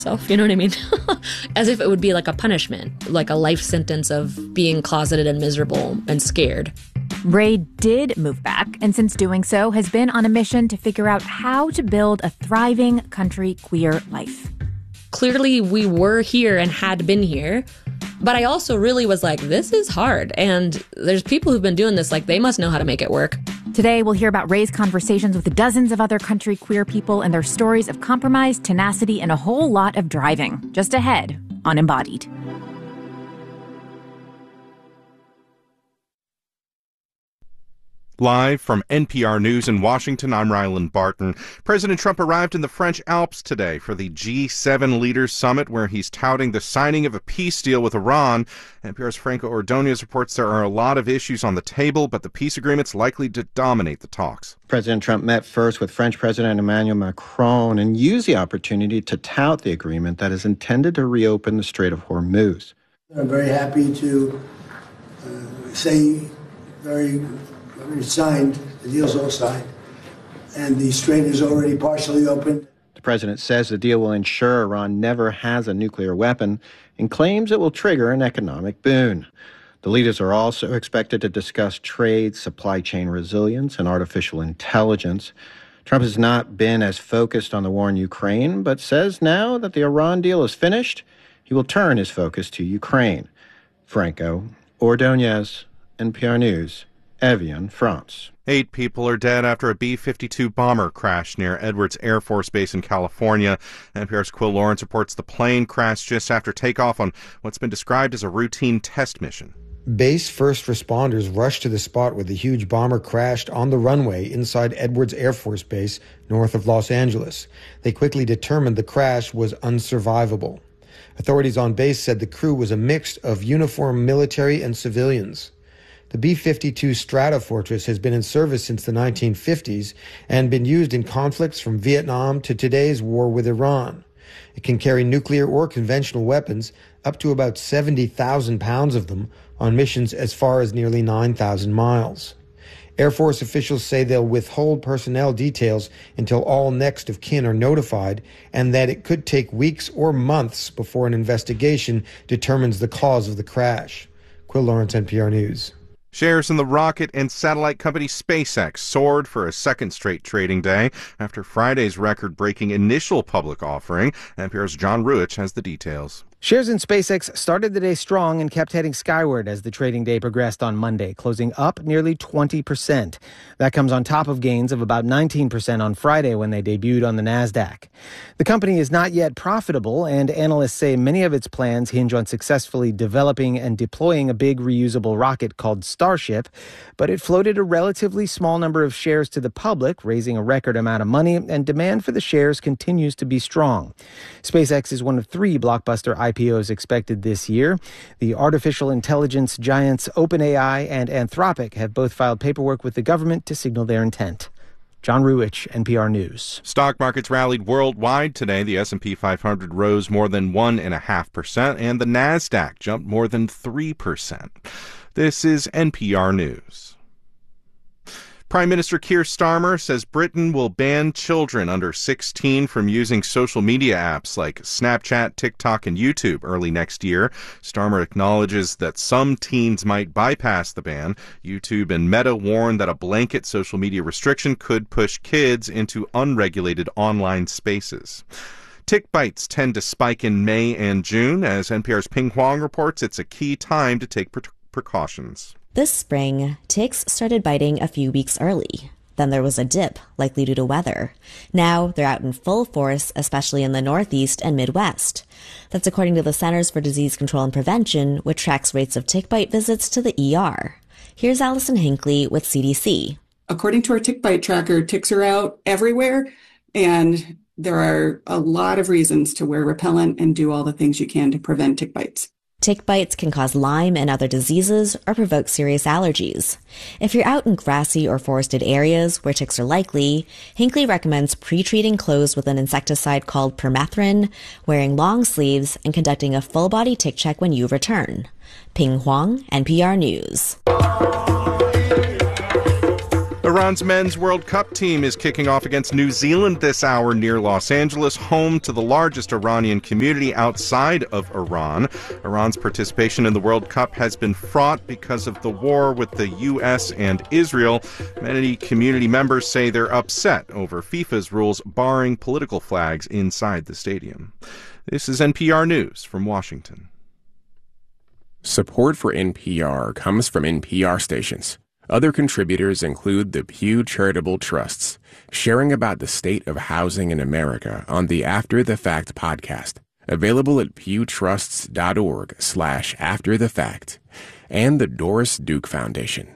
myself, you know what I mean? As if it would be like a punishment, like a life sentence of being closeted and miserable and scared. Ray did move back, and since doing so, has been on a mission to figure out how to build a thriving country queer life. Clearly, we were here and had been here, but I also really was like, this is hard, and there's people who've been doing this, like, they must know how to make it work. Today, we'll hear about Ray's conversations with dozens of other country queer people and their stories of compromise, tenacity, and a whole lot of driving. Just ahead on Embodied. Live from NPR News in Washington, I'm Ryland Barton. President Trump arrived in the French Alps today for the G7 Leaders Summit, where he's touting the signing of a peace deal with Iran. NPR's Franco Ordonez reports there are a lot of issues on the table, but the peace agreement's likely to dominate the talks. President Trump met first with French President Emmanuel Macron and used the opportunity to tout the agreement that is intended to reopen the Strait of Hormuz. I'm very happy to say it's signed, the deal's all signed, and the strait is already partially open. The president says the deal will ensure Iran never has a nuclear weapon and claims it will trigger an economic boon. The leaders are also expected to discuss trade, supply chain resilience, and artificial intelligence. Trump has not been as focused on the war in Ukraine, but says now that the Iran deal is finished, he will turn his focus to Ukraine. Franco Ordonez, NPR News, Evian, France. 8 people are dead after a B-52 bomber crashed near Edwards Air Force Base in California. NPR's Quill Lawrence reports the plane crashed just after takeoff on what's been described as a routine test mission. Base first responders rushed to the spot where the huge bomber crashed on the runway inside Edwards Air Force Base north of Los Angeles. They quickly determined the crash was unsurvivable. Authorities on base said the crew was a mix of uniformed military and civilians. The B-52 Stratofortress has been in service since the 1950s and been used in conflicts from Vietnam to today's war with Iran. It can carry nuclear or conventional weapons, up to about 70,000 pounds of them, on missions as far as nearly 9,000 miles. Air Force officials say they'll withhold personnel details until all next of kin are notified, and that it could take weeks or months before an investigation determines the cause of the crash. Quill Lawrence, NPR News. Shares in the rocket and satellite company SpaceX soared for a second straight trading day after Friday's record-breaking initial public offering. NPR's John Ruich has the details. Shares in SpaceX started the day strong and kept heading skyward as the trading day progressed on Monday, closing up nearly 20%. That comes on top of gains of about 19% on Friday when they debuted on the NASDAQ. The company is not yet profitable, and analysts say many of its plans hinge on successfully developing and deploying a big reusable rocket called Starship, but it floated a relatively small number of shares to the public, raising a record amount of money, and demand for the shares continues to be strong. SpaceX is one of 3 blockbuster IPOs expected this year. The artificial intelligence giants OpenAI and Anthropic have both filed paperwork with the government to signal their intent. John Ruich, NPR News. Stock markets rallied worldwide today. The S&P 500 rose more than 1.5%, and the NASDAQ jumped more than 3%. This is NPR News. Prime Minister Keir Starmer says Britain will ban children under 16 from using social media apps like Snapchat, TikTok, and YouTube early next year. Starmer acknowledges that some teens might bypass the ban. YouTube and Meta warn that a blanket social media restriction could push kids into unregulated online spaces. Tick bites tend to spike in May and June. As NPR's Ping Huang reports, it's a key time to take precautions. This spring, ticks started biting a few weeks early. Then there was a dip, likely due to weather. Now they're out in full force, especially in the Northeast and Midwest. That's according to the Centers for Disease Control and Prevention, which tracks rates of tick bite visits to the ER. Here's Allison Hinckley with CDC. According to our tick bite tracker, ticks are out everywhere, and there are a lot of reasons to wear repellent and do all the things you can to prevent tick bites. Tick bites can cause Lyme and other diseases or provoke serious allergies. If you're out in grassy or forested areas where ticks are likely, Hinckley recommends pre-treating clothes with an insecticide called permethrin, wearing long sleeves, and conducting a full-body tick check when you return. Ping Huang, NPR News. Iran's men's World Cup team is kicking off against New Zealand this hour near Los Angeles, home to the largest Iranian community outside of Iran. Iran's participation in the World Cup has been fraught because of the war with the U.S. and Israel. Many community members say they're upset over FIFA's rules barring political flags inside the stadium. This is NPR News from Washington. Support for NPR comes from NPR stations. Other contributors include the Pew Charitable Trusts, sharing about the state of housing in America on the After the Fact podcast, available at pewtrusts.org/afterthefact, and the Doris Duke Foundation.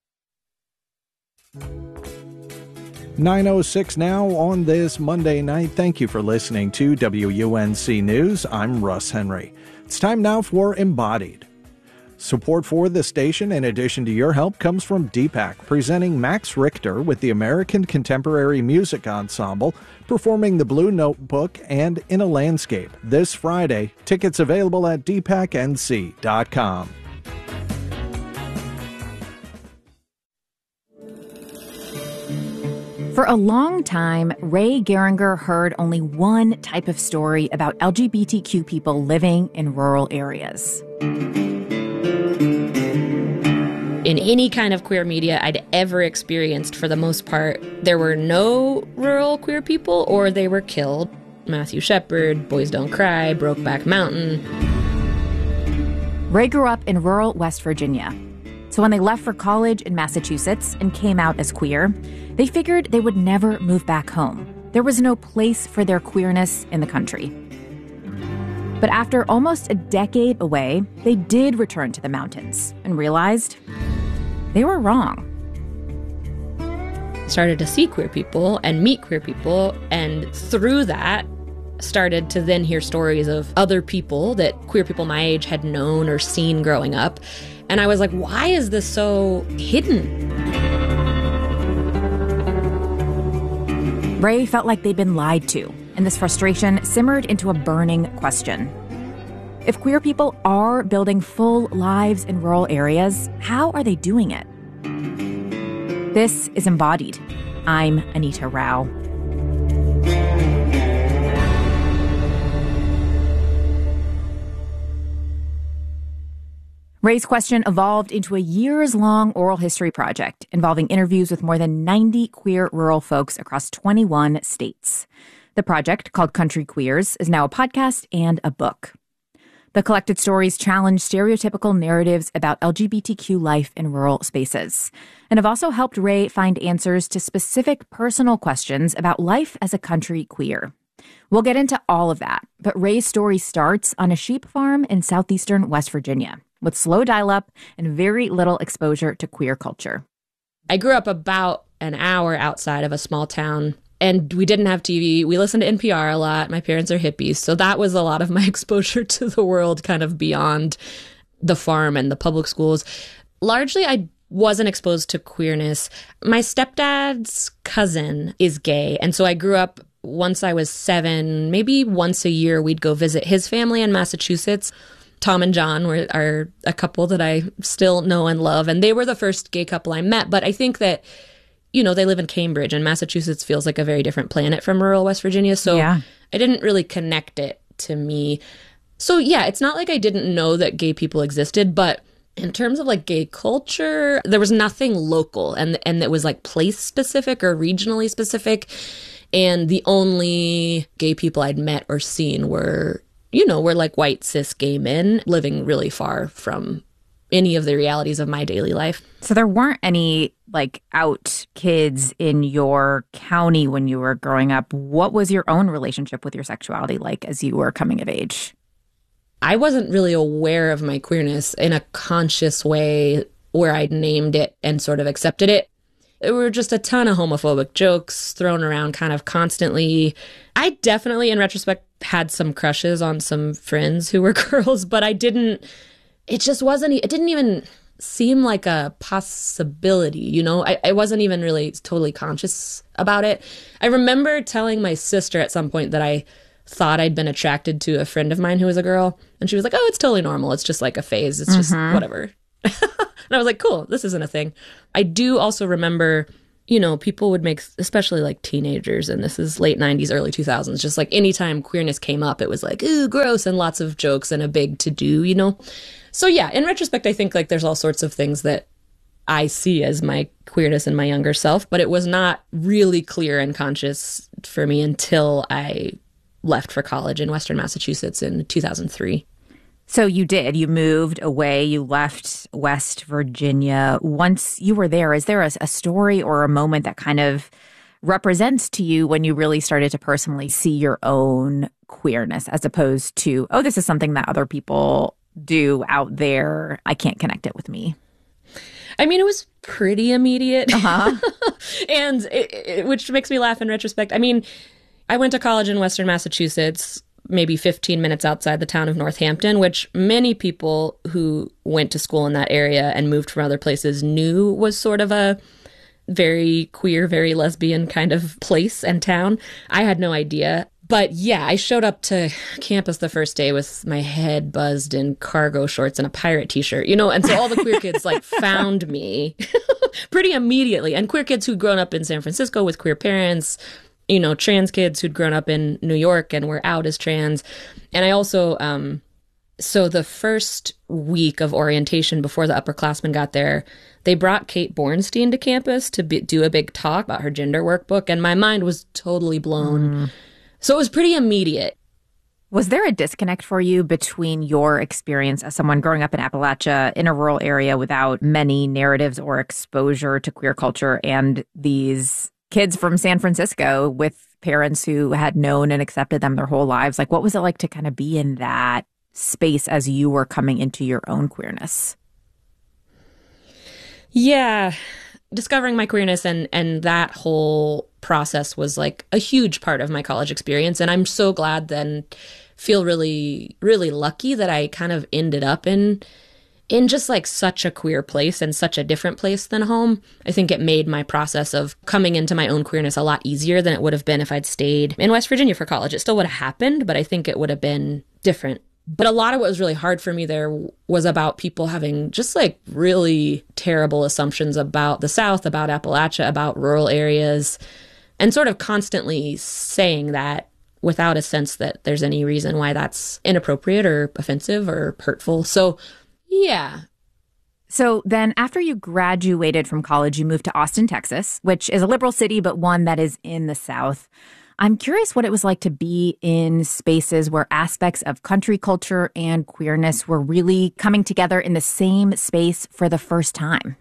9:06 now on this Monday night. Thank you for listening to WUNC News. I'm Russ Henry. It's time now for Embodied. Support for the station, in addition to your help, comes from DPAC, presenting Max Richter with the American Contemporary Music Ensemble, performing The Blue Notebook and In a Landscape this Friday. Tickets available at dpacnc.com. For a long time, Ray Geringer heard only one type of story about LGBTQ people living in rural areas. In any kind of queer media I'd ever experienced, for the most part, there were no rural queer people or they were killed. Matthew Shepard, Boys Don't Cry, Brokeback Mountain. Ray grew up in rural West Virginia. So when they left for college in Massachusetts and came out as queer, they figured they would never move back home. There was no place for their queerness in the country. But after almost a decade away, they did return to the mountains and realized they were wrong. Started to see queer people and meet queer people, and through that started to then hear stories of other people that queer people my age had known or seen growing up. And I was like, why is this so hidden? Ray felt like they'd been lied to, and this frustration simmered into a burning question. If queer people are building full lives in rural areas, how are they doing it? This is Embodied. I'm Anita Rao. Ray's question evolved into a years-long oral history project involving interviews with more than 90 queer rural folks across 21 states. The project, called Country Queers, is now a podcast and a book. The collected stories challenge stereotypical narratives about LGBTQ life in rural spaces, and have also helped Ray find answers to specific personal questions about life as a country queer. We'll get into all of that, but Ray's story starts on a sheep farm in southeastern West Virginia, with slow dial-up and very little exposure to queer culture. I grew up about an hour outside of a small town, and we didn't have TV. We listened to NPR a lot. My parents are hippies, so that was a lot of my exposure to the world, kind of beyond the farm and the public schools. Largely, I wasn't exposed to queerness. My stepdad's cousin is gay, and so I grew up, once I was 7, maybe once a year, we'd go visit his family in Massachusetts. Tom and John are a couple that I still know and love, and they were the first gay couple I met. But I think that, you know, they live in Cambridge, and Massachusetts feels like a very different planet from rural West Virginia. So yeah. I didn't really connect it to me. So yeah, it's not like I didn't know that gay people existed, but in terms of like gay culture, there was nothing local, and it was like place specific or regionally specific. And the only gay people I'd met or seen were like white cis gay men living really far from any of the realities of my daily life. So there weren't any like out kids in your county when you were growing up. What was your own relationship with your sexuality like as you were coming of age? I wasn't really aware of my queerness in a conscious way where I'd named it and sort of accepted it. There were just a ton of homophobic jokes thrown around kind of constantly. I definitely, in retrospect, had some crushes on some friends who were girls, but it didn't even seem like a possibility, you know? I wasn't even really totally conscious about it. I remember telling my sister at some point that I thought I'd been attracted to a friend of mine who was a girl, and she was like, oh, it's totally normal. It's just like a phase. It's just whatever. And I was like, cool, this isn't a thing. I do also remember you know, people would make, especially like teenagers, and this is late 90s, early 2000s, just like anytime queerness came up, it was like, ooh, gross, and lots of jokes and a big to-do, you know? So yeah, in retrospect, I think like there's all sorts of things that I see as my queerness in my younger self, but it was not really clear and conscious for me until I left for college in Western Massachusetts in 2003. So you moved away, you left West Virginia. Once you were there, is there a story or a moment that kind of represents to you when you really started to personally see your own queerness as opposed to, oh, this is something that other people do out there, I can't connect it with me? I mean, it was pretty immediate, and which makes me laugh in retrospect. I mean, I went to college in Western Massachusetts, maybe 15 minutes outside the town of Northampton, which many people who went to school in that area and moved from other places knew was sort of a very queer, very lesbian kind of place and town. I had no idea. But yeah, I showed up to campus the first day with my head buzzed in cargo shorts and a pirate t-shirt, you know, and so all the queer kids like found me pretty immediately. And queer kids who'd grown up in San Francisco with queer parents, you know, trans kids who'd grown up in New York and were out as trans. And I also, so the first week of orientation before the upperclassmen got there, they brought Kate Bornstein to campus to do a big talk about her gender workbook. And my mind was totally blown. So it was pretty immediate. Was there a disconnect for you between your experience as someone growing up in Appalachia in a rural area without many narratives or exposure to queer culture and these kids from San Francisco with parents who had known and accepted them their whole lives? Like, what was it like to kind of be in that space as you were coming into your own queerness? Yeah, discovering my queerness and that whole process was like a huge part of my college experience. And I'm so glad then, feel really, really lucky that I kind of ended up in just like such a queer place and such a different place than home. I think it made my process of coming into my own queerness a lot easier than it would have been if I'd stayed in West Virginia for college. It still would have happened, but I think it would have been different. But a lot of what was really hard for me there was about people having just like really terrible assumptions about the South, about Appalachia, about rural areas, and sort of constantly saying that without a sense that there's any reason why that's inappropriate or offensive or hurtful. So, yeah. So then after you graduated from college, you moved to Austin, Texas, which is a liberal city, but one that is in the South. I'm curious what it was like to be in spaces where aspects of country culture and queerness were really coming together in the same space for the first time.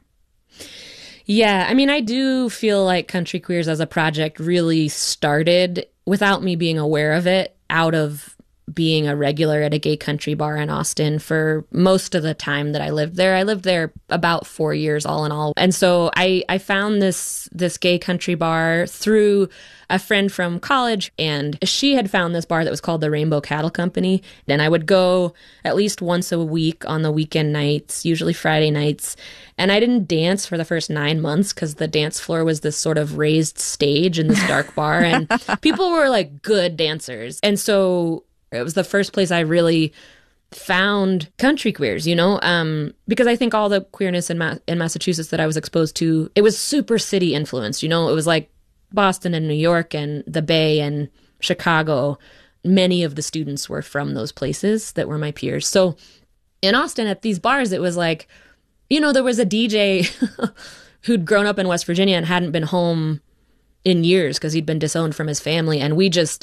Yeah, I mean, I do feel like Country Queers as a project really started without me being aware of it, out of being a regular at a gay country bar in Austin for most of the time that I lived there. I lived there about 4 years all in all. And so I found this gay country bar through a friend from college, and she had found this bar that was called the Rainbow Cattle Company. And I would go at least once a week on the weekend nights, usually Friday nights. And I didn't dance for the first 9 months because the dance floor was this sort of raised stage in this dark bar, and people were like good dancers. And so it was the first place I really found country queers, you know, because I think all the queerness in Massachusetts that I was exposed to, it was super city influenced, you know, it was like Boston and New York and the Bay and Chicago. Many of the students were from those places that were my peers. So in Austin at these bars, it was like, you know, there was a DJ who'd grown up in West Virginia and hadn't been home in years because he'd been disowned from his family. And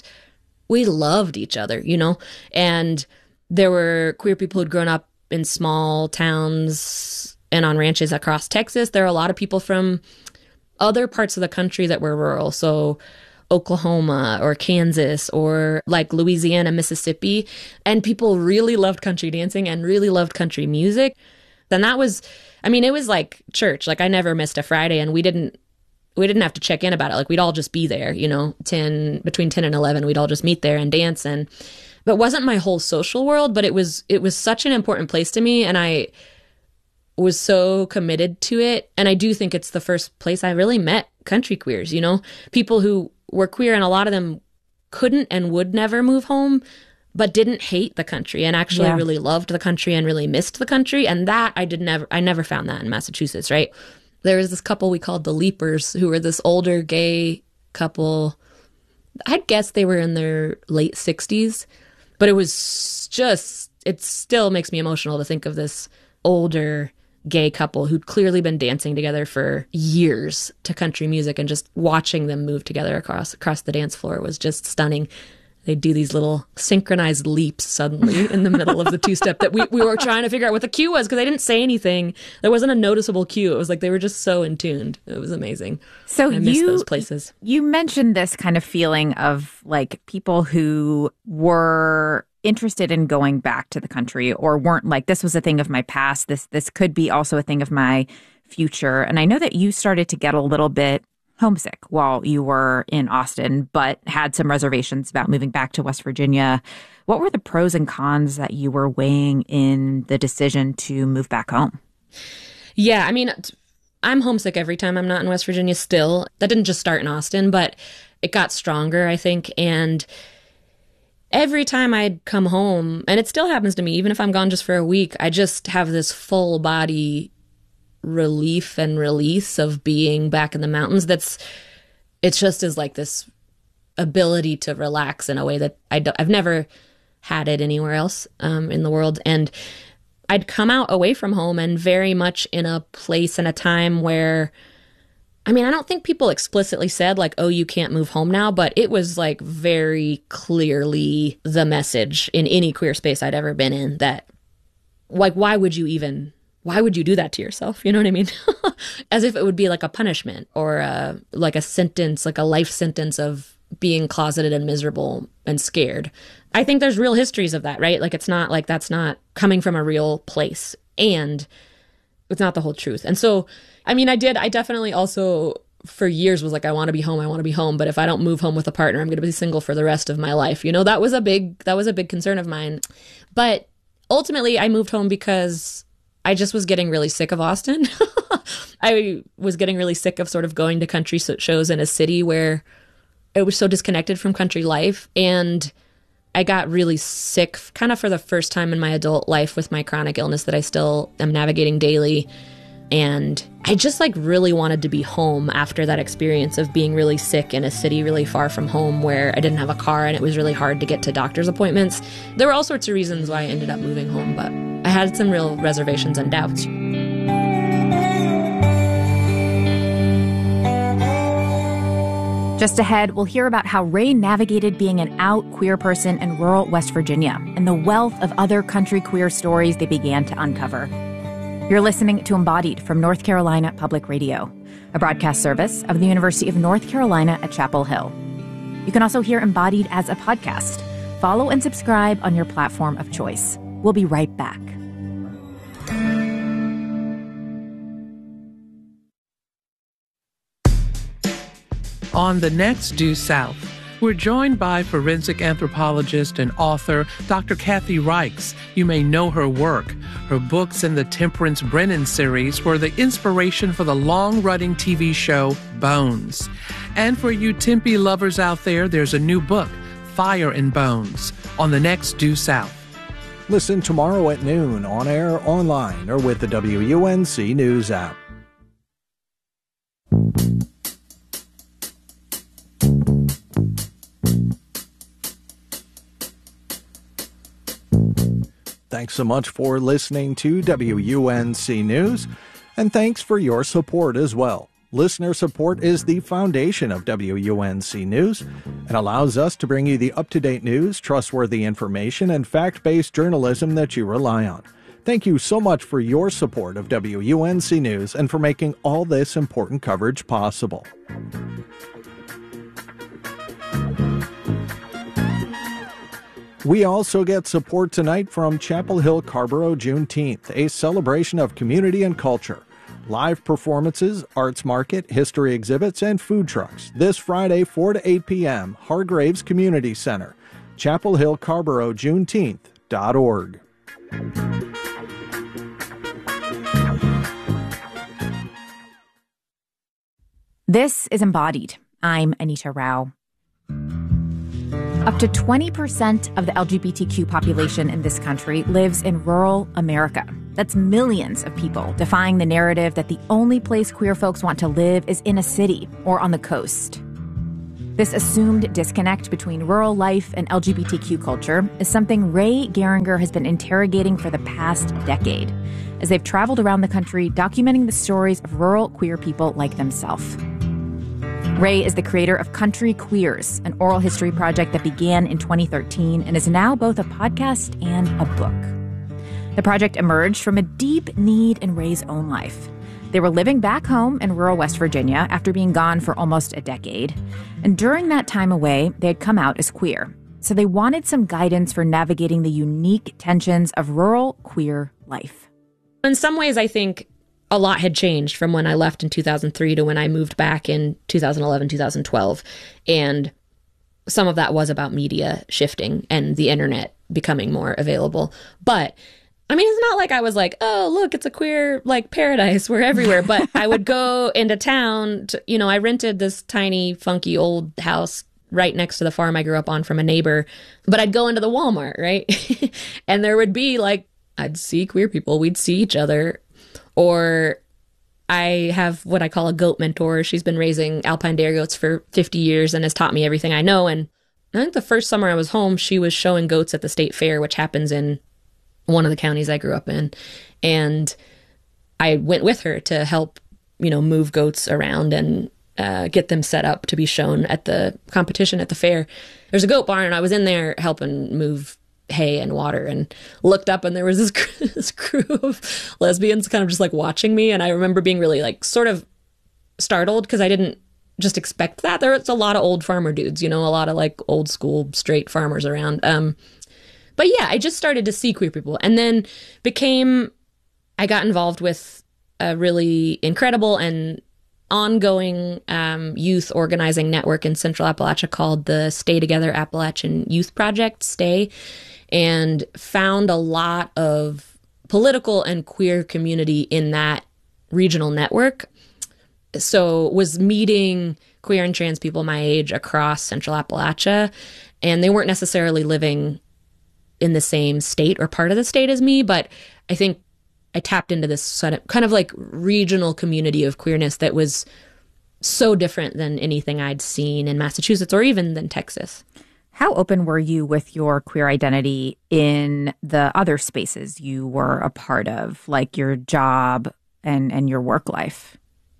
we loved each other, you know, and there were queer people who'd grown up in small towns and on ranches across Texas. There are a lot of people from other parts of the country that were rural. So Oklahoma or Kansas or like Louisiana, Mississippi. And people really loved country dancing and really loved country music. Then that was, I mean, it was like church. Like I never missed a Friday, and we didn't have to check in about it. Like we'd all just be there, you know, between 10 and 11, we'd all just meet there and dance. But it wasn't my whole social world, but it was such an important place to me. And I was so committed to it. And I do think it's the first place I really met country queers, you know, people who were queer, and a lot of them couldn't and would never move home, but didn't hate the country and actually really loved the country and really missed the country. And that I never found that in Massachusetts, right? there was this couple we called the Leapers, who were this older gay couple. I'd guess they were in their late 60s, but it was just, it still makes me emotional to think of this older gay couple who'd clearly been dancing together for years to country music, and just watching them move together across the dance floor was just stunning. They'd do these little synchronized leaps suddenly in the middle of the two-step that we were trying to figure out what the cue was, because they didn't say anything. There wasn't a noticeable cue. It was like they were just so in tune. It was amazing. So I miss those places. You mentioned this kind of feeling of like people who were interested in going back to the country, or weren't like, this was a thing of my past. This could be also a thing of my future. And I know that you started to get a little bit homesick while you were in Austin, but had some reservations about moving back to West Virginia. What were the pros and cons that you were weighing in the decision to move back home? Yeah, I mean, I'm homesick every time I'm not in West Virginia still. That didn't just start in Austin, but it got stronger, I think. And every time I'd come home, and it still happens to me, even if I'm gone just for a week, I just have this full body relief and release of being back in the mountains. It's just as like this ability to relax in a way that I've never had it anywhere else in the world. And I'd come out away from home and very much in a place and a time where, I mean, I don't think people explicitly said like, oh, you can't move home now, but it was like very clearly the message in any queer space I'd ever been in that, like, why would you do that to yourself? You know what I mean? As if it would be like a punishment or like a sentence, like a life sentence of being closeted and miserable and scared. I think there's real histories of that, right? Like, it's not like that's not coming from a real place, and it's not the whole truth. And so, I mean, I definitely also for years was like, I want to be home. But if I don't move home with a partner, I'm going to be single for the rest of my life. You know, that was a big concern of mine. But ultimately I moved home because I just was getting really sick of Austin. I was getting really sick of sort of going to country shows in a city where it was so disconnected from country life. And I got really sick kind of for the first time in my adult life with my chronic illness that I still am navigating daily. And I just like really wanted to be home after that experience of being really sick in a city really far from home where I didn't have a car and it was really hard to get to doctor's appointments. There were all sorts of reasons why I ended up moving home, but I had some real reservations and doubts. Just ahead, we'll hear about how Ray navigated being an out queer person in rural West Virginia and the wealth of other country queer stories they began to uncover. You're listening to Embodied from North Carolina Public Radio, a broadcast service of the University of North Carolina at Chapel Hill. You can also hear Embodied as a podcast. Follow and subscribe on your platform of choice. We'll be right back. On the next Due South, we're joined by forensic anthropologist and author Dr. Kathy Reichs. You may know her work. Her books in the Temperance Brennan series were the inspiration for the long-running TV show Bones. And for you Tempe lovers out there, there's a new book, Fire and Bones, on the next Due South. Listen tomorrow at noon on air, online, or with the WUNC News app. Thanks so much for listening to WUNC News, and thanks for your support as well. Listener support is the foundation of WUNC News and allows us to bring you the up-to-date news, trustworthy information, and fact-based journalism that you rely on. Thank you so much for your support of WUNC News and for making all this important coverage possible. We also get support tonight from Chapel Hill Carrboro Juneteenth, a celebration of community and culture. Live performances, arts market, history exhibits, and food trucks. This Friday, 4 to 8 p.m., Hargraves Community Center. Chapel Hill Carrboro Juneteenth.org. This is Embodied. I'm Anita Rao. Up to 20% of the LGBTQ population in this country lives in rural America. That's millions of people defying the narrative that the only place queer folks want to live is in a city or on the coast. This assumed disconnect between rural life and LGBTQ culture is something Ray Geringer has been interrogating for the past decade as they've traveled around the country documenting the stories of rural queer people like themselves. Ray is the creator of Country Queers, an oral history project that began in 2013 and is now both a podcast and a book. The project emerged from a deep need in Ray's own life. They were living back home in rural West Virginia after being gone for almost a decade. And during that time away, they had come out as queer. So they wanted some guidance for navigating the unique tensions of rural queer life. In some ways, I think a lot had changed from when I left in 2003 to when I moved back in 2011, 2012. And some of that was about media shifting and the internet becoming more available. But I mean, it's not like I was like, oh, look, it's a queer, like, paradise. We're everywhere. But I would go into town. I rented this tiny, funky old house right next to the farm I grew up on from a neighbor. But I'd go into the Walmart, right? And there would be, like, I'd see queer people. We'd see each other. Or I have what I call a goat mentor. She's been raising alpine dairy goats for 50 years and has taught me everything I know. And I think the first summer I was home, she was showing goats at the state fair, which happens in one of the counties I grew up in. And I went with her to help, move goats around and get them set up to be shown at the competition at the fair. There's a goat barn, and I was in there helping move hay and water and looked up, and there was this crew of lesbians kind of just like watching me. And I remember being really like sort of startled because I didn't just expect that. There's a lot of old farmer dudes, a lot of like old school straight farmers around. But yeah, I just started to see queer people, and then I got involved with a really incredible and ongoing youth organizing network in Central Appalachia called the Stay Together Appalachian Youth Project, STAY, and found a lot of political and queer community in that regional network. So was meeting queer and trans people my age across Central Appalachia, and they weren't necessarily living in the same state or part of the state as me, but I think I tapped into this sort of kind of like regional community of queerness that was so different than anything I'd seen in Massachusetts or even than Texas. How open were you with your queer identity in the other spaces you were a part of, like your job and your work life?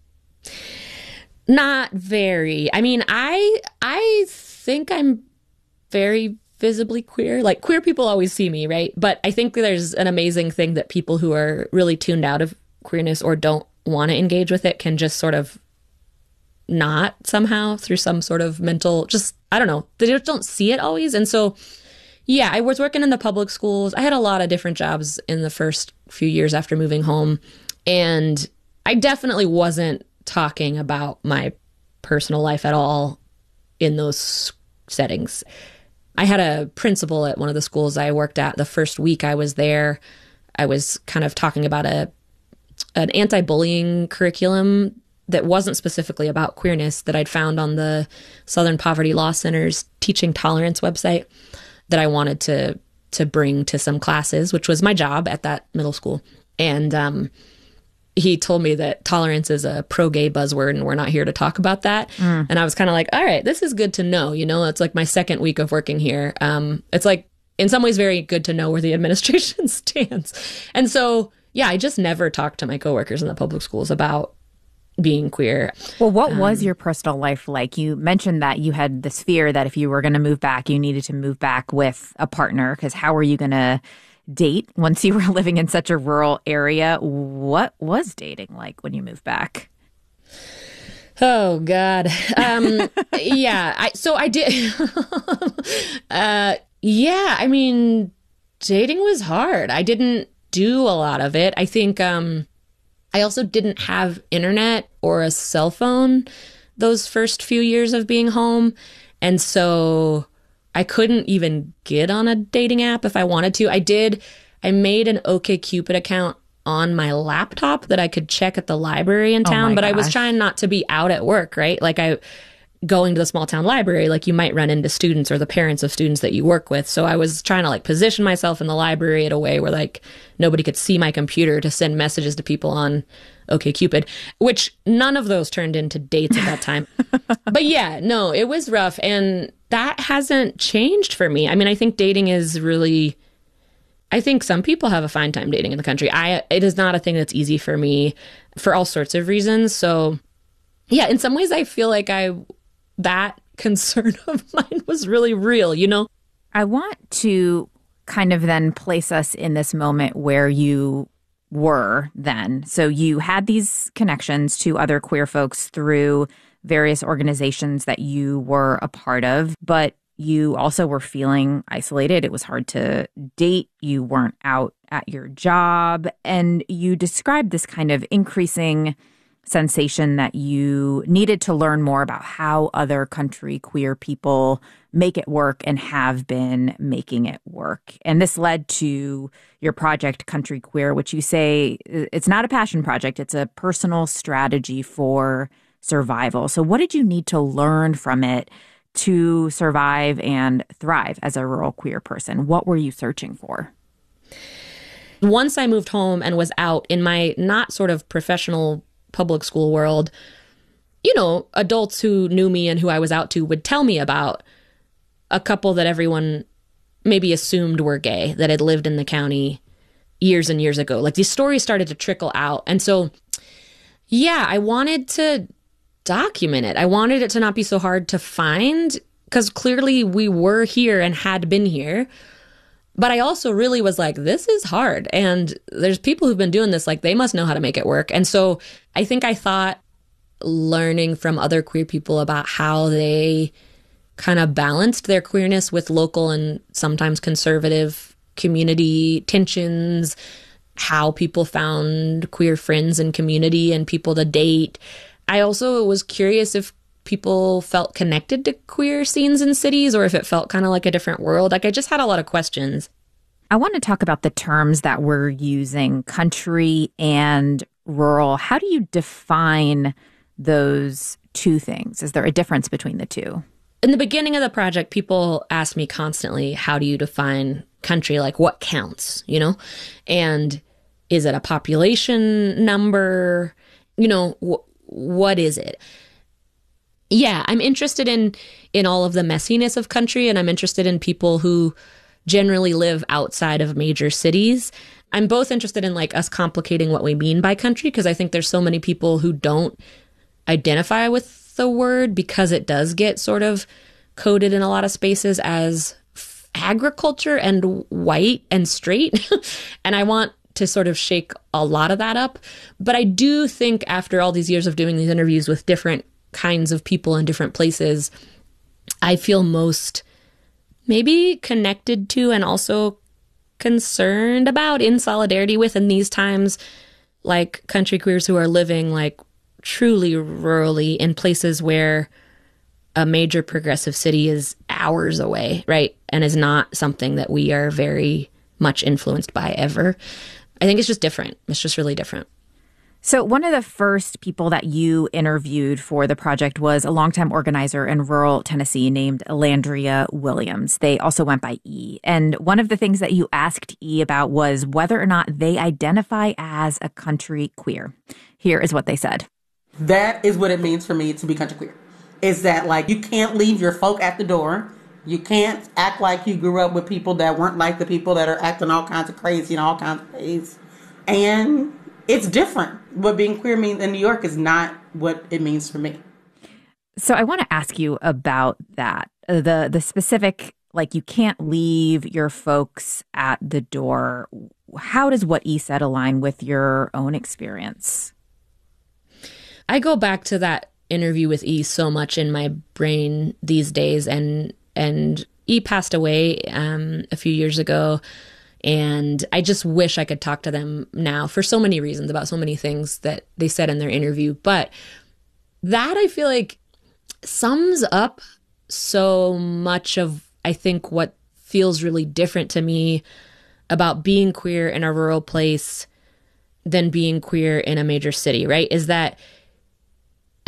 Not very. I mean, I think I'm very visibly queer. Like, queer people always see me, right? But I think there's an amazing thing that people who are really tuned out of queerness or don't want to engage with it can just sort of not somehow through some sort of mental, just, I don't know. They just don't see it always. And so, yeah, I was working in the public schools. I had a lot of different jobs in the first few years after moving home. And I definitely wasn't talking about my personal life at all in those settings. I had a principal at one of the schools I worked at. The first week I was there, I was kind of talking about an anti-bullying curriculum that wasn't specifically about queerness that I'd found on the Southern Poverty Law Center's Teaching Tolerance website that I wanted to bring to some classes, which was my job at that middle school. And he told me that tolerance is a pro-gay buzzword and we're not here to talk about that. And I was kind of like, all right, this is good to know. It's like my second week of working here. It's like in some ways very good to know where the administration stands. And so, yeah, I just never talked to my coworkers in the public schools about being queer. Well, what was your personal life like? You mentioned that you had this fear that if you were going to move back, you needed to move back with a partner, because how were you going to date once you were living in such a rural area? What was dating like when you moved back? Oh, God. Yeah. I did. Yeah. I mean, dating was hard. I didn't do a lot of it. I think I also didn't have internet or a cell phone those first few years of being home. And so I couldn't even get on a dating app if I wanted to. I made an OkCupid account on my laptop that I could check at the library in town, but I was trying not to be out at work, right? Like going to the small town library, like you might run into students or the parents of students that you work with. So I was trying to like position myself in the library in a way where like nobody could see my computer to send messages to people on OkCupid, which none of those turned into dates at that time. But yeah, no, it was rough. And that hasn't changed for me. I mean, I think dating is really, I think some people have a fine time dating in the country. It is not a thing that's easy for me for all sorts of reasons. So yeah, in some ways I feel like that concern of mine was really real, you know? I want to kind of then place us in this moment where you were then. So you had these connections to other queer folks through various organizations that you were a part of, but you also were feeling isolated. It was hard to date. You weren't out at your job. And you described this kind of increasing sensation that you needed to learn more about how other country queer people make it work and have been making it work. And this led to your project, Country Queer, which you say it's not a passion project. It's a personal strategy for survival. So what did you need to learn from it to survive and thrive as a rural queer person? What were you searching for? Once I moved home and was out in my not sort of professional public school world, you know, adults who knew me and who I was out to would tell me about a couple that everyone maybe assumed were gay that had lived in the county years and years ago. Like these stories started to trickle out. And so, yeah, I wanted to document it. I wanted it to not be so hard to find because clearly we were here and had been here. But I also really was like, this is hard. And there's people who've been doing this, like they must know how to make it work. And so I think I thought learning from other queer people about how they kind of balanced their queerness with local and sometimes conservative community tensions, how people found queer friends and community and people to date. I also was curious if people felt connected to queer scenes in cities or if it felt kind of like a different world. Like I just had a lot of questions. I want to talk about the terms that we're using, country and rural. How do you define those two things? Is there a difference between the two? In the beginning of the project, people asked me constantly, how do you define country? Like what counts, you know? And is it a population number? You know, what is it? Yeah, I'm interested in all of the messiness of country, and I'm interested in people who generally live outside of major cities. I'm both interested in like us complicating what we mean by country, because I think there's so many people who don't identify with the word because it does get sort of coded in a lot of spaces as agriculture and white and straight. And I want to sort of shake a lot of that up. But I do think after all these years of doing these interviews with different kinds of people in different places, I feel most maybe connected to and also concerned about, in solidarity with in these times, like country queers who are living like truly rurally in places where a major progressive city is hours away, right? And is not something that we are very much influenced by ever. I think it's just different. It's just really different. So one of the first people that you interviewed for the project was a longtime organizer in rural Tennessee named Elandria Williams. They also went by E. And one of the things that you asked E about was whether or not they identify as a country queer. Here is what they said. That is what it means for me to be country queer. Is that like you can't leave your folk at the door. You can't act like you grew up with people that weren't like the people that are acting all kinds of crazy in all kinds of ways. And it's different. What being queer means in New York is not what it means for me. So I want to ask you about that. The specific, like you can't leave your folks at the door. How does what E said align with your own experience? I go back to that interview with E so much in my brain these days, and E passed away a few years ago. And I just wish I could talk to them now for so many reasons about so many things that they said in their interview. But that I feel like sums up so much of, I think, what feels really different to me about being queer in a rural place than being queer in a major city, right? Is that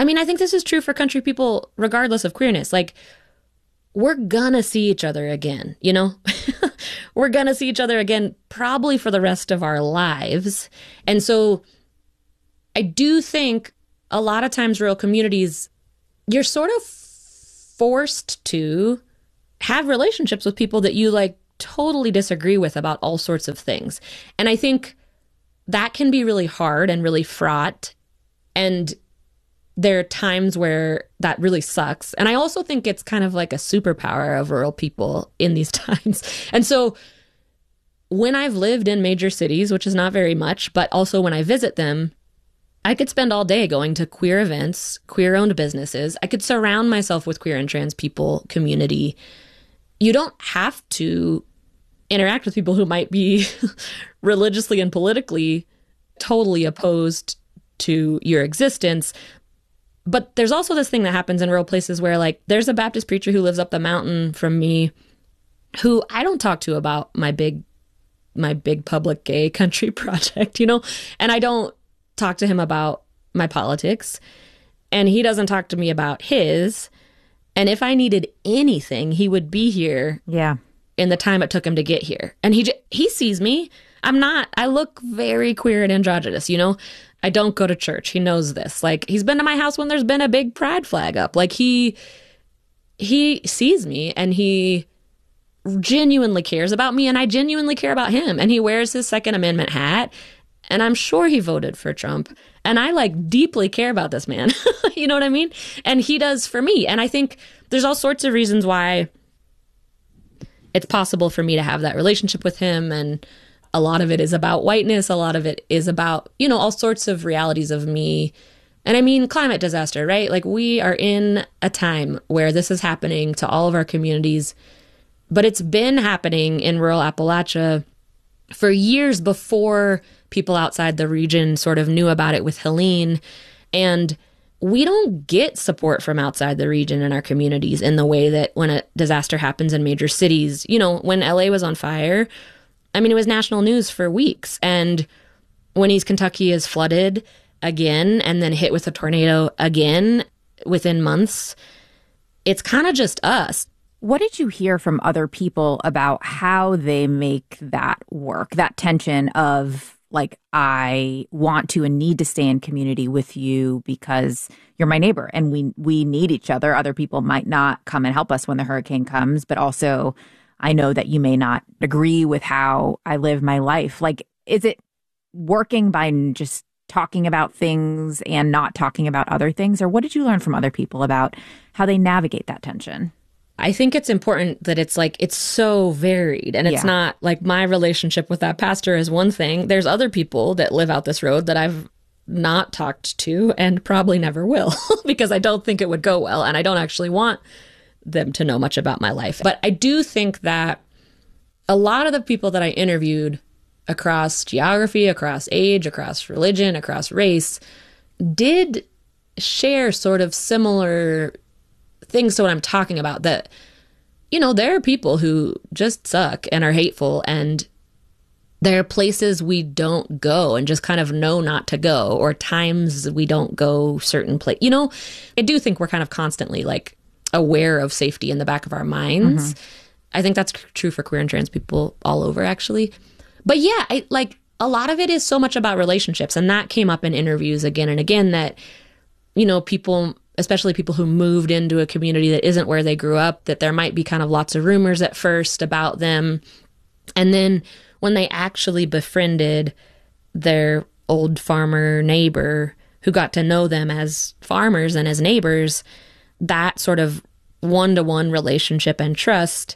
I mean, I think this is true for country people, regardless of queerness. Like, we're gonna see each other again, you know? We're gonna see each other again probably for the rest of our lives. And so I do think a lot of times rural communities, you're sort of forced to have relationships with people that you like totally disagree with about all sorts of things. And I think that can be really hard and really fraught. And there are times where that really sucks. And I also think it's kind of like a superpower of rural people in these times. And so when I've lived in major cities, which is not very much, but also when I visit them, I could spend all day going to queer events, queer-owned businesses. I could surround myself with queer and trans people, community. You don't have to interact with people who might be religiously and politically totally opposed to your existence. But there's also this thing that happens in rural places where, like, there's a Baptist preacher who lives up the mountain from me who I don't talk to about my big public gay country project, you know? And I don't talk to him about my politics, and he doesn't talk to me about his. And if I needed anything, he would be here. Yeah. In the time it took him to get here. And he sees me. I look very queer and androgynous, you know? I don't go to church. He knows this. Like, he's been to my house when there's been a big pride flag up. Like, he sees me, and he genuinely cares about me, and I genuinely care about him. And he wears his Second Amendment hat, and I'm sure he voted for Trump. And I, like, deeply care about this man. You know what I mean? And he does for me. And I think there's all sorts of reasons why it's possible for me to have that relationship with him. And a lot of it is about whiteness. A lot of it is about, you know, all sorts of realities of me. And I mean, climate disaster, right? Like, we are in a time where this is happening to all of our communities, but it's been happening in rural Appalachia for years before people outside the region sort of knew about it with Helene. And we don't get support from outside the region in our communities in the way that when a disaster happens in major cities. You know, when LA was on fire, I mean, it was national news for weeks. And when East Kentucky is flooded again and then hit with a tornado again within months, it's kind of just us. What did you hear from other people about how they make that work, that tension of, like, I want to and need to stay in community with you because you're my neighbor and we need each other. Other people might not come and help us when the hurricane comes, but also I know that you may not agree with how I live my life. Like, is it working by just talking about things and not talking about other things? Or what did you learn from other people about how they navigate that tension? I think it's important that it's like, it's so varied, and it's not like my relationship with that pastor is one thing. There's other people that live out this road that I've not talked to and probably never will because I don't think it would go well. And I don't actually want them to know much about my life. But I do think that a lot of the people that I interviewed across geography, across age, across religion, across race, did share sort of similar things to what I'm talking about, that, you know, there are people who just suck and are hateful, and there are places we don't go and just kind of know not to go, or times we don't go certain place. You know, I do think we're kind of constantly like aware of safety in the back of our minds. Mm-hmm. I think that's true for queer and trans people all over, actually. But yeah, a lot of it is so much about relationships, and that came up in interviews again and again, that, you know, people, especially people who moved into a community that isn't where they grew up, that there might be kind of lots of rumors at first about them. And then when they actually befriended their old farmer neighbor who got to know them as farmers and as neighbors, that sort of one-to-one relationship and trust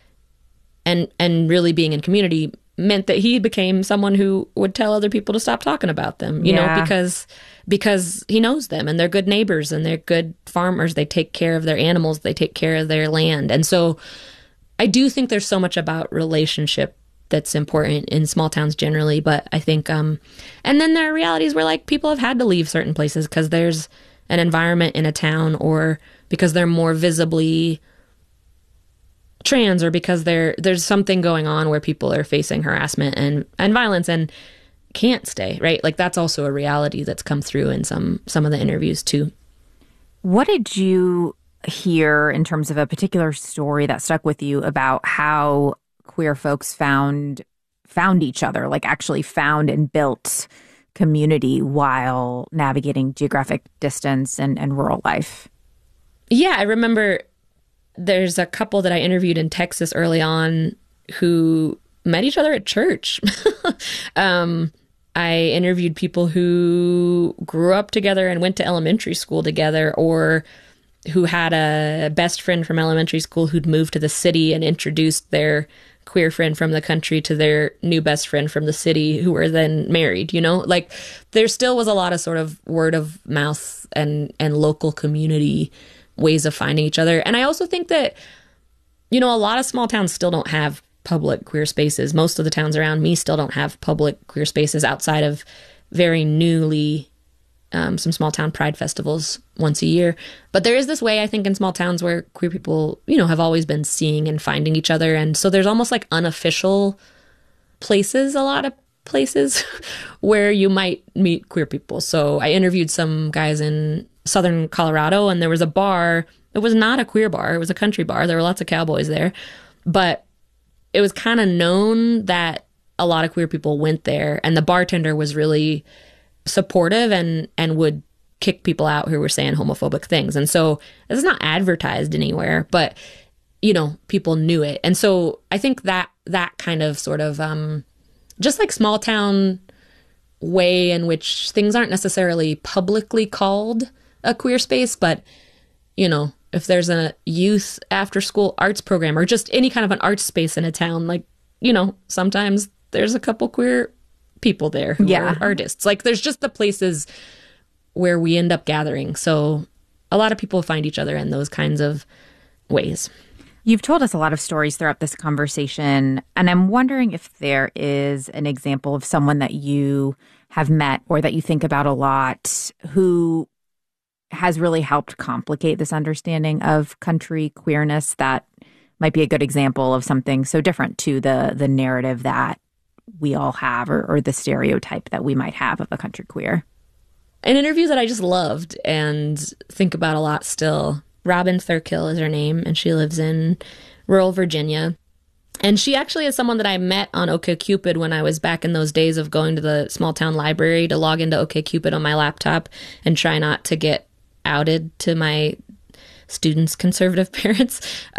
and really being in community meant that he became someone who would tell other people to stop talking about them, you know, because he knows them and they're good neighbors and they're good farmers. They take care of their animals. They take care of their land. And so I do think there's so much about relationship that's important in small towns generally. But I think, and then there are realities where, like, people have had to leave certain places because there's an environment in a town, or because they're more visibly trans, or because there's something going on where people are facing harassment and violence and can't stay, right? Like, that's also a reality that's come through in some of the interviews too. What did you hear in terms of a particular story that stuck with you about how queer folks found each other, like actually found and built community while navigating geographic distance and rural life? Yeah, I remember there's a couple that I interviewed in Texas early on who met each other at church. I interviewed people who grew up together and went to elementary school together, or who had a best friend from elementary school who'd moved to the city and introduced their queer friend from the country to their new best friend from the city, who were then married, you know? Like, there still was a lot of sort of word of mouth and local community ways of finding each other. And I also think that, you know, a lot of small towns still don't have public queer spaces. Most of the towns around me still don't have public queer spaces outside of very newly some small town pride festivals once a year. But there is this way, I think, in small towns where queer people, you know, have always been seeing and finding each other. And so there's almost like unofficial places, a lot of places where you might meet queer people. So I interviewed some guys in southern Colorado, and there was a bar. It was not a queer bar. It was a country bar. There were lots of cowboys there. But it was kind of known that a lot of queer people went there, and the bartender was really supportive and would kick people out who were saying homophobic things. And so it's not advertised anywhere, but, you know, people knew it. And so I think that kind of sort of just like small town way in which things aren't necessarily publicly called a queer space, but, you know, if there's a youth after school arts program or just any kind of an arts space in a town, like, you know, sometimes there's a couple queer people there who are artists. Like, there's just the places where we end up gathering. So a lot of people find each other in those kinds of ways. You've told us a lot of stories throughout this conversation, and I'm wondering if there is an example of someone that you have met or that you think about a lot who has really helped complicate this understanding of country queerness that might be a good example of something so different to the narrative that we all have or the stereotype that we might have of a country queer. An interview that I just loved and think about a lot still. Robin Thurkill is her name, and she lives in rural Virginia. And she actually is someone that I met on OkCupid when I was back in those days of going to the small town library to log into OkCupid on my laptop and try not to get outed to my students' conservative parents.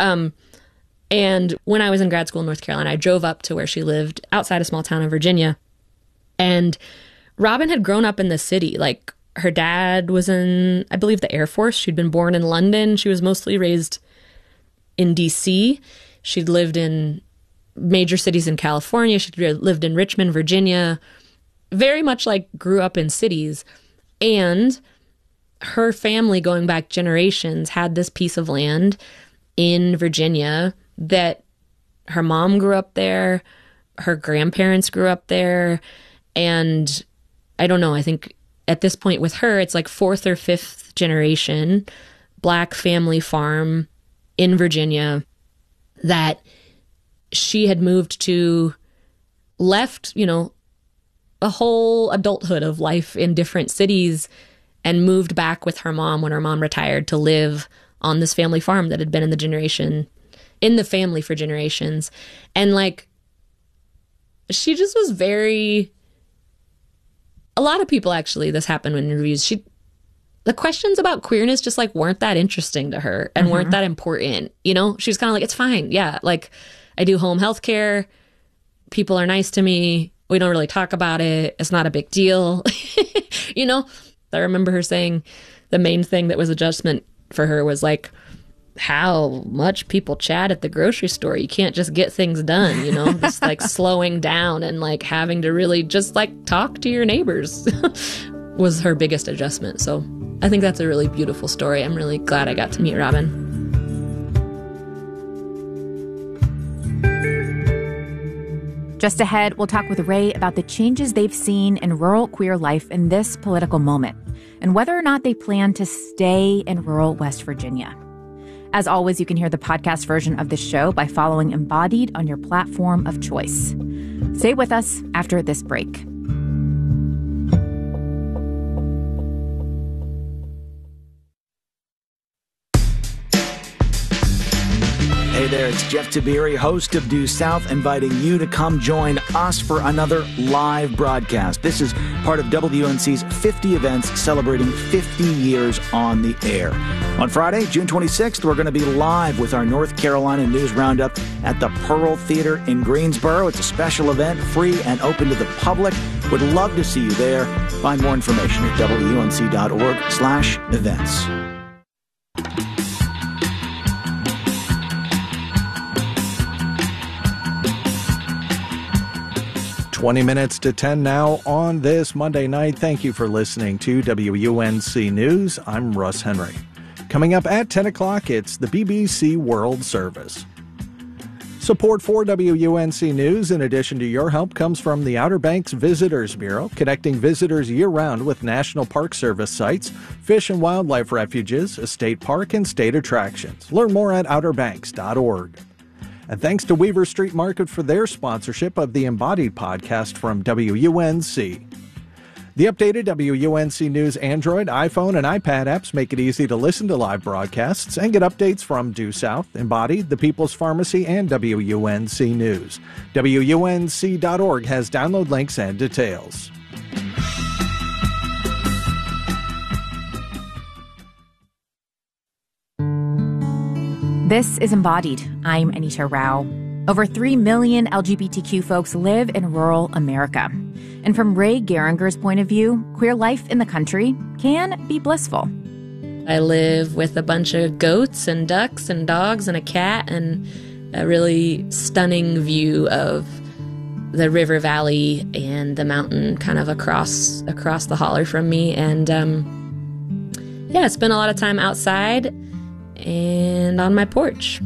And when I was in grad school in North Carolina, I drove up to where she lived outside a small town in Virginia. And Robin had grown up in the city. Like, her dad was in, I believe, the Air Force. She'd been born in London. She was mostly raised in D.C. She'd lived in major cities in California. She'd lived in Richmond, Virginia. Very much like grew up in cities. And her family, going back generations, had this piece of land in Virginia that her mom grew up there, her grandparents grew up there, and I don't know, I think at this point with her, it's like fourth or fifth generation Black family farm in Virginia that she had moved to, left, you know, a whole adulthood of life in different cities and moved back with her mom when her mom retired to live on this family farm that had been in the family for generations. And like, she just was very, a lot of people actually, this happened in interviews, the questions about queerness just like weren't that interesting to her and weren't that important. You know, she was kind of like, it's fine. Yeah. Like, I do home health care. People are nice to me. We don't really talk about it. It's not a big deal. You know, I remember her saying the main thing that was adjustment for her was like how much people chat at the grocery store. You can't just get things done, you know, this like slowing down and like having to really just like talk to your neighbors was her biggest adjustment. So I think that's a really beautiful story. I'm really glad I got to meet Robin. Just ahead, we'll talk with Ray about the changes they've seen in rural queer life in this political moment and whether or not they plan to stay in rural West Virginia. As always, you can hear the podcast version of this show by following Embodied on your platform of choice. Stay with us after this break. It's Jeff Tiberi, host of Due South, inviting you to come join us for another live broadcast. This is part of WUNC's 50 events celebrating 50 years on the air. On Friday, June 26th, we're going to be live with our North Carolina News Roundup at the Pearl Theater in Greensboro. It's a special event, free and open to the public. Would love to see you there. Find more information at WUNC.org/events. 20 minutes to 10 now on this Monday night. Thank you for listening to WUNC News. I'm Russ Henry. Coming up at 10 o'clock, it's the BBC World Service. Support for WUNC News, in addition to your help, comes from the Outer Banks Visitors Bureau, connecting visitors year-round with National Park Service sites, fish and wildlife refuges, a state park, and state attractions. Learn more at outerbanks.org. And thanks to Weaver Street Market for their sponsorship of the Embodied podcast from WUNC. The updated WUNC News Android, iPhone, and iPad apps make it easy to listen to live broadcasts and get updates from Due South, Embodied, The People's Pharmacy, and WUNC News. WUNC.org has download links and details. This is Embodied. I'm Anita Rao. Over 3 million LGBTQ folks live in rural America. And from Ray Geringer's point of view, queer life in the country can be blissful. I live with a bunch of goats and ducks and dogs and a cat and a really stunning view of the river valley and the mountain kind of across the holler from me. And I spend a lot of time outside and on my porch.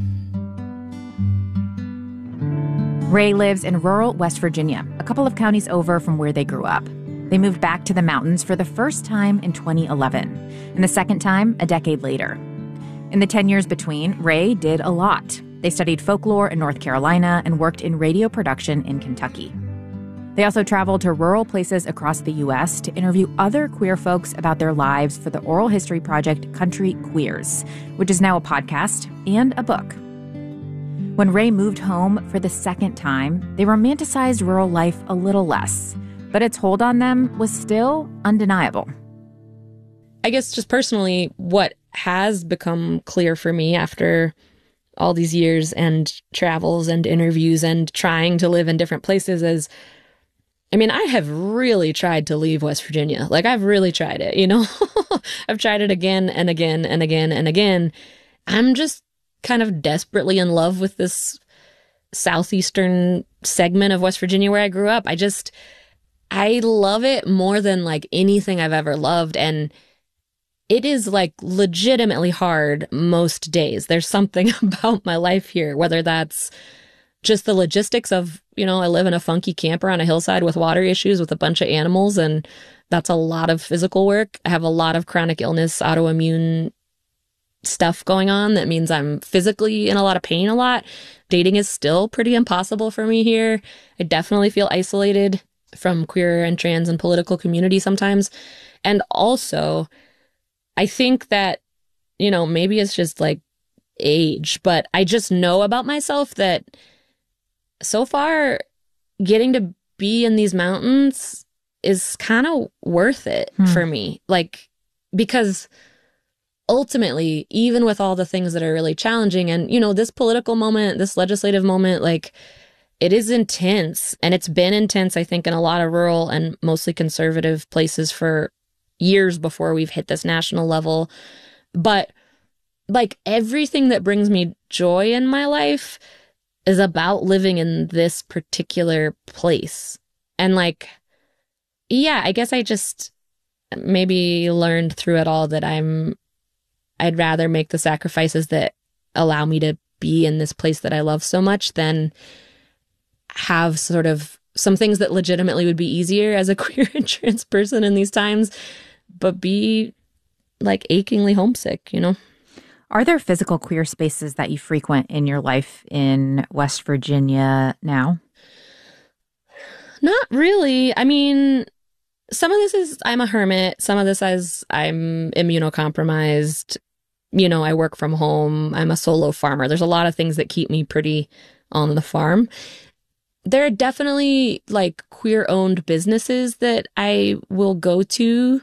Ray lives in rural West Virginia, a couple of counties over from where they grew up. They moved back to the mountains for the first time in 2011, and the second time a decade later. In the 10 years between, Ray did a lot. They studied folklore in North Carolina and worked in radio production in Kentucky. They also traveled to rural places across the U.S. to interview other queer folks about their lives for the oral history project Country Queers, which is now a podcast and a book. When Ray moved home for the second time, they romanticized rural life a little less, but its hold on them was still undeniable. I guess just personally, what has become clear for me after all these years and travels and interviews and trying to live in different places is, I have really tried to leave West Virginia. Like, I've really tried it, I've tried it again and again and again and again. I'm just kind of desperately in love with this southeastern segment of West Virginia where I grew up. I love it more than like anything I've ever loved. And it is like legitimately hard most days. There's something about my life here, whether that's just the logistics of, I live in a funky camper on a hillside with water issues with a bunch of animals, and that's a lot of physical work. I have a lot of chronic illness, autoimmune stuff going on that means I'm physically in a lot of pain a lot. Dating is still pretty impossible for me here. I definitely feel isolated from queer and trans and political community sometimes. And also, I think that, maybe it's just like age, but I just know about myself that so far getting to be in these mountains is kind of worth it for me. Like, because ultimately, even with all the things that are really challenging and, this political moment, this legislative moment, like, it is intense. And it's been intense, I think, in a lot of rural and mostly conservative places for years before we've hit this national level. But, like, everything that brings me joy in my life is about living in this particular place. And, like, I guess I just maybe learned through it all that I'd rather make the sacrifices that allow me to be in this place that I love so much than have sort of some things that legitimately would be easier as a queer and trans person in these times, but be like achingly homesick, Are there physical queer spaces that you frequent in your life in West Virginia now? Not really. Some of this is I'm a hermit. Some of this is I'm immunocompromised. I work from home. I'm a solo farmer. There's a lot of things that keep me pretty on the farm. There are definitely like queer-owned businesses that I will go to,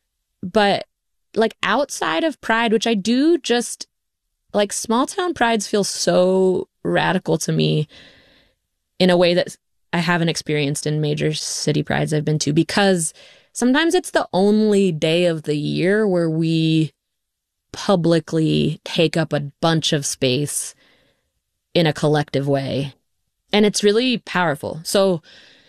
but like outside of Pride, which I do just like, small town prides feel so radical to me in a way that I haven't experienced in major city prides I've been to, because sometimes it's the only day of the year where we publicly take up a bunch of space in a collective way. And it's really powerful. So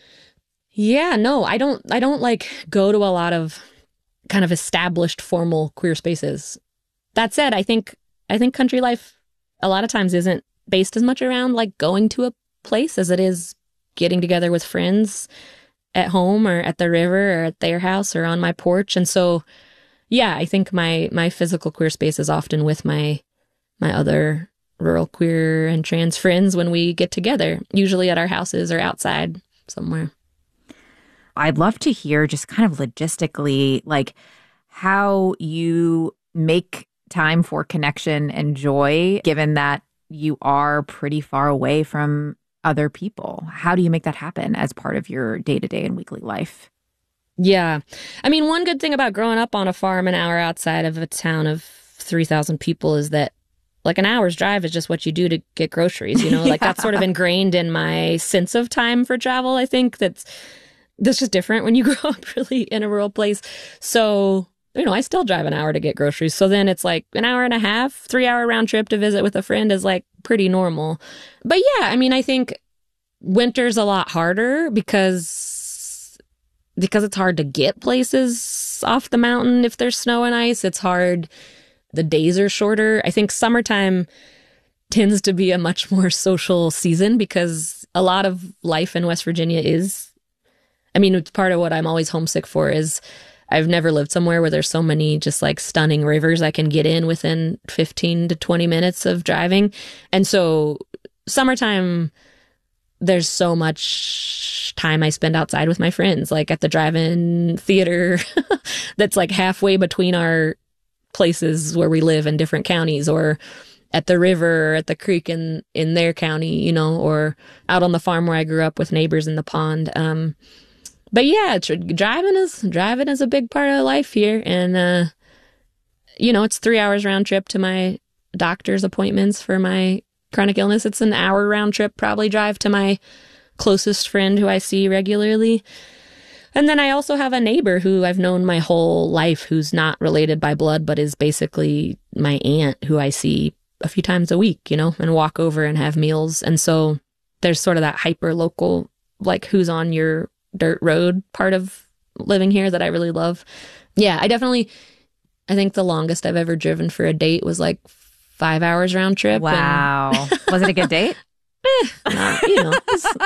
yeah, no, I don't like go to a lot of kind of established formal queer spaces. That said, I think country life a lot of times isn't based as much around like going to a place as it is getting together with friends at home or at the river or at their house or on my porch. And so, yeah, I think my physical queer space is often with my other rural queer and trans friends when we get together, usually at our houses or outside somewhere. I'd love to hear just kind of logistically, like how you make time for connection and joy, given that you are pretty far away from other people. How do you make that happen as part of your day-to-day and weekly life? Yeah. I mean, one good thing about growing up on a farm an hour outside of a town of 3,000 people is that like an hour's drive is just what you do to get groceries, Yeah. Like that's sort of ingrained in my sense of time for travel. I think that's just different when you grow up really in a rural place. So, I still drive an hour to get groceries. So then it's like an hour and a half, 3-hour round trip to visit with a friend is like pretty normal. But yeah, I mean, I think winter's a lot harder because it's hard to get places off the mountain if there's snow and ice. It's hard. The days are shorter. I think summertime tends to be a much more social season because a lot of life in West Virginia it's part of what I'm always homesick for is I've never lived somewhere where there's so many just like stunning rivers I can get in within 15 to 20 minutes of driving. And so summertime, there's so much time I spend outside with my friends, like at the drive-in theater that's like halfway between our places where we live in different counties, or at the river or at the creek in their county, or out on the farm where I grew up with neighbors in the pond. But yeah, driving is a big part of life here. And, it's 3 hours round trip to my doctor's appointments for my chronic illness. It's an hour round trip, probably drive to my closest friend who I see regularly. And then I also have a neighbor who I've known my whole life who's not related by blood, but is basically my aunt who I see a few times a week, and walk over and have meals. And so there's sort of that hyper local, like who's on your dirt road part of living here that I really love. Yeah, I think the longest I've ever driven for a date was like 5 hours round trip. Wow. Was it a good date? It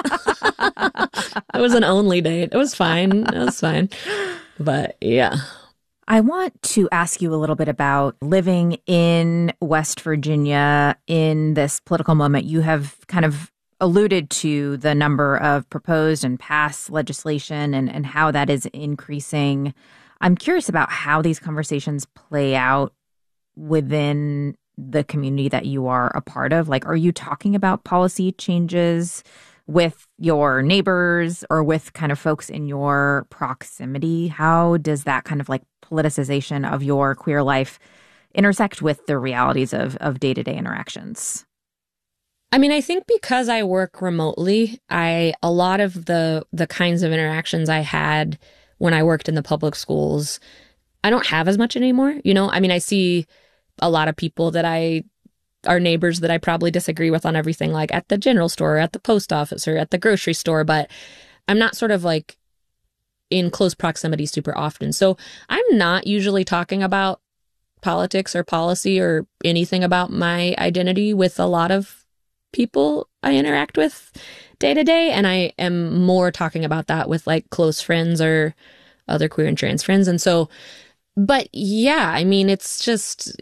was an only date. It was fine. But yeah. I want to ask you a little bit about living in West Virginia in this political moment. You have kind of alluded to the number of proposed and passed legislation and how that is increasing. I'm curious about how these conversations play out within the community that you are a part of. Like, are you talking about policy changes with your neighbors or with kind of folks in your proximity? How does that kind of like politicization of your queer life intersect with the realities of day-to-day interactions? I mean, I think because I work remotely, a lot of the kinds of interactions I had when I worked in the public schools, I don't have as much anymore. I mean, I see a lot of people that are neighbors that I probably disagree with on everything, like at the general store, or at the post office, or at the grocery store, but I'm not sort of like in close proximity super often. So I'm not usually talking about politics or policy or anything about my identity with a lot of people I interact with day to day. And I am more talking about that with like close friends or other queer and trans friends. And so, but yeah, I mean, it's just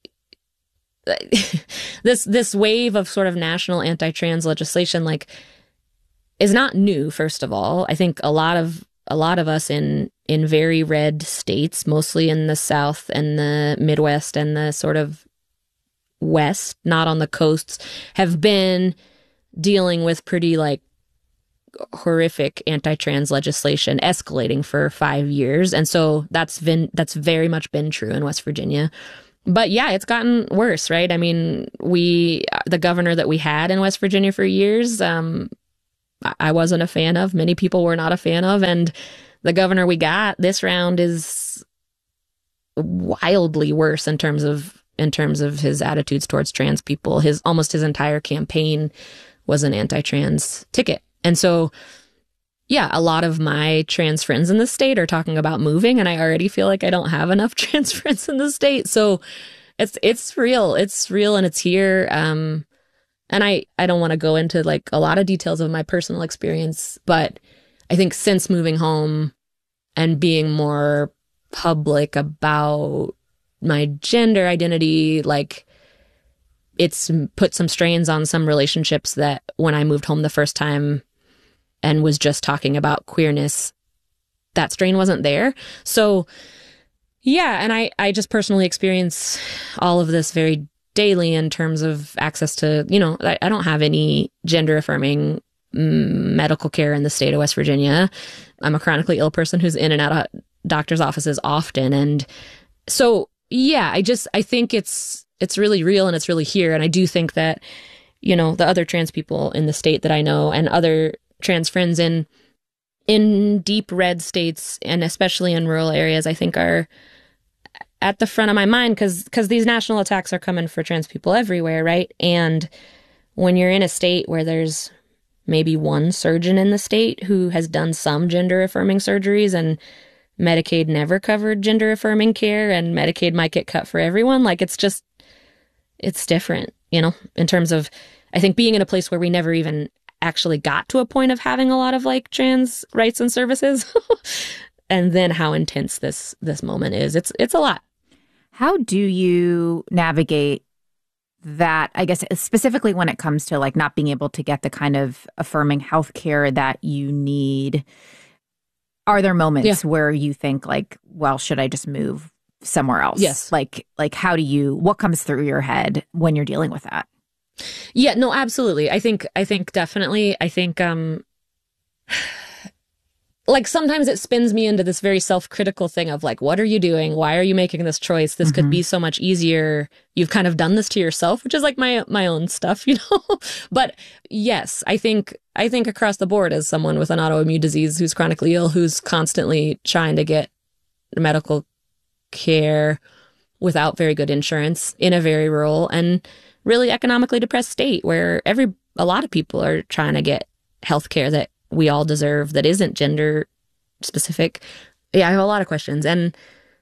this wave of sort of national anti-trans legislation, like, is not new. First of all, I think a lot of us in very red states, mostly in the South and the Midwest and the sort of west, not on the coasts, have been dealing with pretty like horrific anti-trans legislation escalating for 5 years. And so that's very much been true in West Virginia. But yeah, it's gotten worse, right? I mean, the governor that we had in West Virginia for years, I wasn't a fan of. Many people were not a fan of. And the governor we got this round is wildly worse in terms of his attitudes towards trans people. Almost his entire campaign was an anti-trans ticket. And so, yeah, a lot of my trans friends in the state are talking about moving, and I already feel like I don't have enough trans friends in the state. So it's real. It's real, and it's here. And I don't want to go into like a lot of details of my personal experience, but I think since moving home and being more public about my gender identity, like it's put some strains on some relationships that when I moved home the first time and was just talking about queerness, that strain wasn't there. So yeah, and I just personally experience all of this very daily in terms of access to, I don't have any gender affirming medical care in the state of West Virginia. I'm a chronically ill person who's in and out of doctor's offices often. And so, yeah, I think it's really real and it's really here. And I do think that, the other trans people in the state that I know and other trans friends in deep red states and especially in rural areas, I think are at the front of my mind because these national attacks are coming for trans people everywhere, right? And when you're in a state where there's maybe one surgeon in the state who has done some gender affirming surgeries and Medicaid never covered gender affirming care and Medicaid might get cut for everyone, like it's different, in terms of, I think being in a place where we never even actually got to a point of having a lot of like trans rights and services and then how intense this moment is. It's a lot. How do you navigate that, I guess, specifically when it comes to like not being able to get the kind of affirming healthcare that you need? Are there moments where you think like, well, should I just move somewhere else? Yes. Like what comes through your head when you're dealing with that? Yeah, no, absolutely. I think definitely, like sometimes it spins me into this very self-critical thing of like, what are you doing? Why are you making this choice? This could be so much easier. You've kind of done this to yourself, which is like my own stuff, But yes, I think across the board as someone with an autoimmune disease who's chronically ill, who's constantly trying to get medical care without very good insurance in a very rural and really economically depressed state where a lot of people are trying to get health care that we all deserve that isn't gender specific. Yeah, I have a lot of questions. And,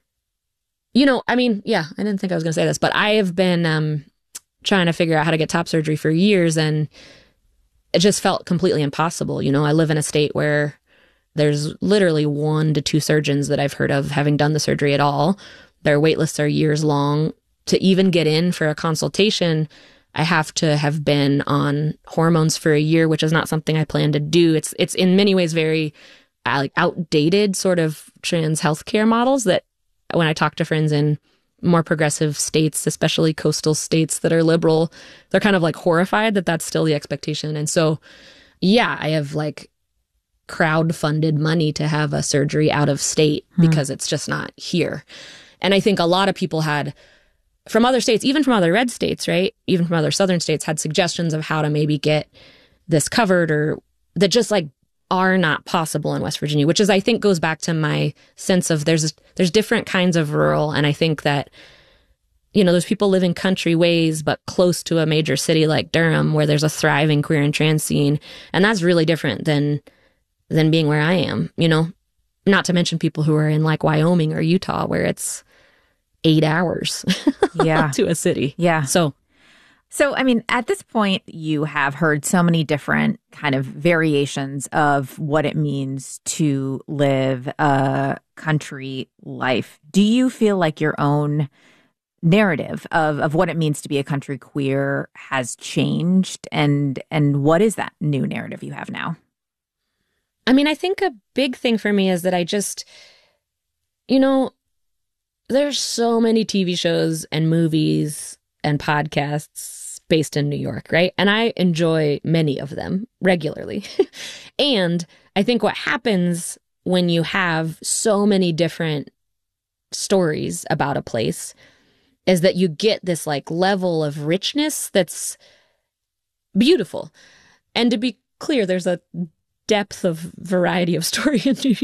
I didn't think I was going to say this, but I have been trying to figure out how to get top surgery for years, and it just felt completely impossible. I live in a state where there's literally 1 to 2 surgeons that I've heard of having done the surgery at all. Their wait lists are years long. To even get in for a consultation, I have to have been on hormones for a year, which is not something I plan to do. It's in many ways very outdated sort of trans healthcare models that when I talk to friends in more progressive states, especially coastal states that are liberal, they're kind of like horrified that that's still the expectation. And so, yeah, I have like crowdfunded money to have a surgery out of state because it's just not here. And I think a lot of people had from other states, even from other red states, right? Even from other southern states had suggestions of how to maybe get this covered or that just like are not possible in West Virginia, which is, I think, goes back to my sense of there's different kinds of rural. And I think that, those people live in country ways, but close to a major city like Durham, where there's a thriving queer and trans scene. And that's really different than being where I am, not to mention people who are in like Wyoming or Utah, where it's 8 hours to a city. Yeah. So, I mean, at this point, you have heard so many different kind of variations of what it means to live a country life. Do you feel like your own narrative of what it means to be a country queer has changed? And what is that new narrative you have now? I mean, I think a big thing for me is that I just, there's so many TV shows and movies and podcasts based in New York, right? And I enjoy many of them regularly. And I think what happens when you have so many different stories about a place is that you get this like level of richness that's beautiful. And to be clear, there's a depth of variety of story in New